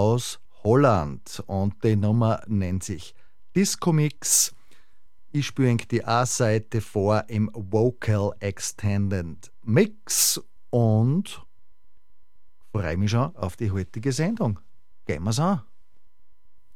aus Holland und die Nummer nennt sich Disco Mix. Ich spiele die A-Seite vor im Vocal Extended Mix und freue mich schon auf die heutige Sendung. Gehen wir's an.